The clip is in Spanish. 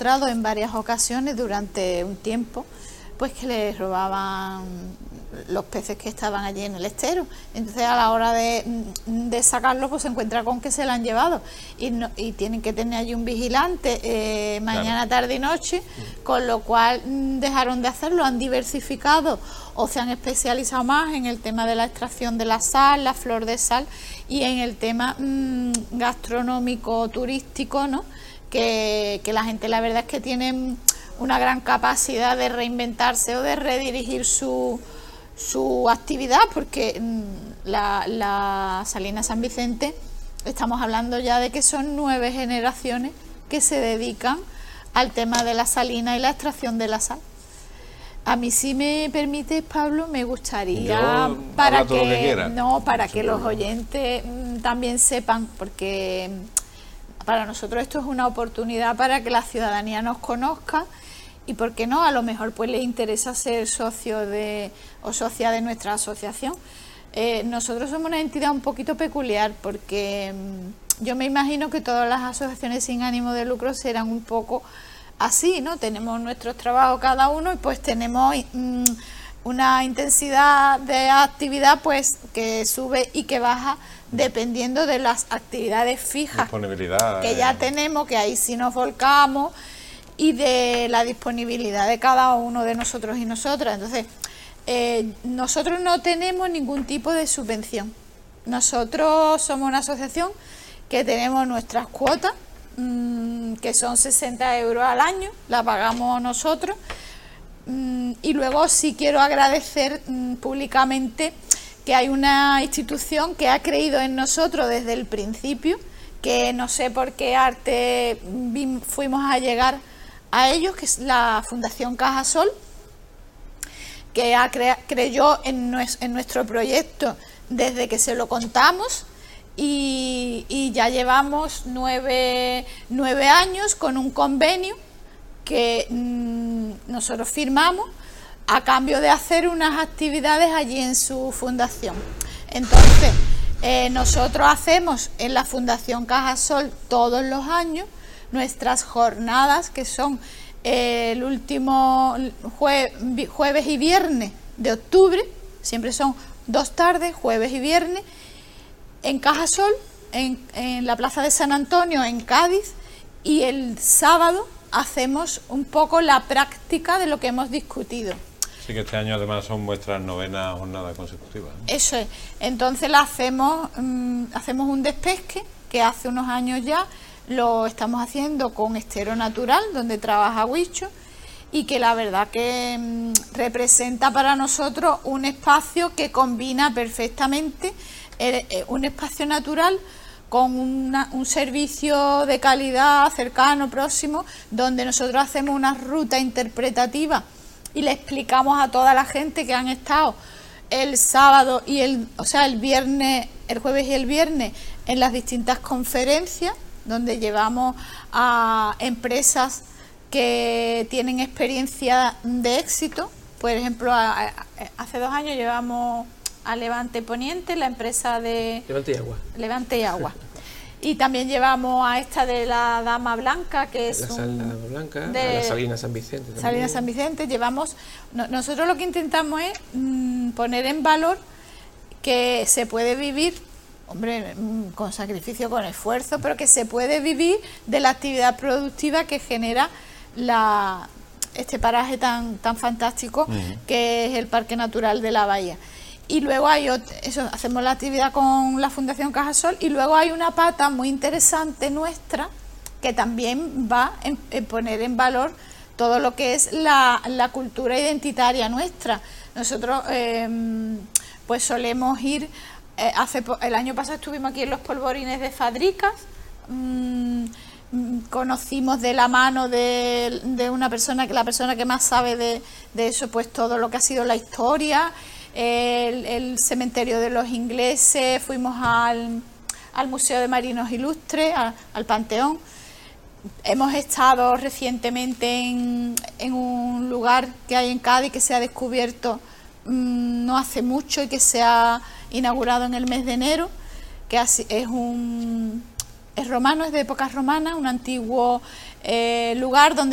encontrado en varias ocasiones durante un tiempo, pues que les robaban los peces que estaban allí en el estero. Entonces a la hora de sacarlo, pues se encuentra con que se lo han llevado y tienen que tener allí un vigilante mañana, tarde y noche, con lo cual dejaron de hacerlo, han diversificado o se han especializado más en el tema de la extracción de la sal, la flor de sal, y en el tema gastronómico, turístico, ¿no? Que la gente, la verdad es que tiene una gran capacidad de reinventarse o de redirigir su actividad, porque la Salina San Vicente, estamos hablando ya de que son 9 generaciones que se dedican al tema de la salina y la extracción de la sal. A mí, si me permites, Pablo, me gustaría, para que los oyentes también sepan, porque para nosotros esto es una oportunidad para que la ciudadanía nos conozca. Y por qué no, a lo mejor pues les interesa ser socio o socia de nuestra asociación. Nosotros somos una entidad un poquito peculiar, porque yo me imagino que todas las asociaciones sin ánimo de lucro serán un poco así, ¿no? Tenemos nuestros trabajos cada uno y pues tenemos una intensidad de actividad pues que sube y que baja dependiendo de las actividades fijas que ya tenemos, que ahí sí nos volcamos, y de la disponibilidad de cada uno de nosotros y nosotras. Entonces, nosotros no tenemos ningún tipo de subvención. Nosotros somos una asociación que tenemos nuestras cuotas, que son 60 euros al año, la pagamos nosotros. Y luego sí quiero agradecer públicamente que hay una institución que ha creído en nosotros desde el principio, que no sé por qué arte fuimos a llegar a ellos, que es la Fundación Cajasol, que creyó en nuestro proyecto desde que se lo contamos, y ya llevamos 9 años con un convenio que nosotros firmamos a cambio de hacer unas actividades allí en su fundación. Entonces, nosotros hacemos en la Fundación Cajasol todos los años nuestras jornadas, que son el último jueves y viernes de octubre, siempre son 2 tardes, jueves y viernes, en Cajasol, en la Plaza de San Antonio, en Cádiz, y el sábado hacemos un poco la práctica de lo que hemos discutido. Sí, que este año además son vuestras 9ª jornadas consecutivas, ¿no? Eso es. Entonces hacemos un despesque, que hace unos años ya lo estamos haciendo con estero natural, donde trabaja Huicho, y que la verdad que representa para nosotros un espacio que combina perfectamente un espacio natural con un servicio de calidad cercano, próximo, donde nosotros hacemos una ruta interpretativa y le explicamos a toda la gente que han estado el sábado y el viernes, el jueves y el viernes, en las distintas conferencias, donde llevamos a empresas que tienen experiencia de éxito. Por ejemplo, hace 2 años llevamos a Levante Poniente, la empresa de Levante y Agua. Y también llevamos a esta de la Dama Blanca, que es la Dama Blanca, de la Salina San Vicente también. Salina San Vicente. Nosotros lo que intentamos es poner en valor que se puede vivir, hombre, con sacrificio, con esfuerzo, pero que se puede vivir de la actividad productiva que genera este paraje tan fantástico que es el Parque Natural de la Bahía. Y luego hacemos la actividad con la Fundación Cajasol, y luego hay una pata muy interesante nuestra que también va en poner en valor todo lo que es la cultura identitaria nuestra. Nosotros pues solemos ir, el año pasado estuvimos aquí en los polvorines de Fadricas, conocimos de la mano de una persona, la persona que más sabe de eso, pues todo lo que ha sido la historia, el cementerio de los ingleses, fuimos al Museo de Marinos Ilustres, al Panteón. Hemos estado recientemente en un lugar que hay en Cádiz que se ha descubierto no hace mucho y que se ha inaugurado en el mes de enero, que es romano, es de época romana, un antiguo lugar donde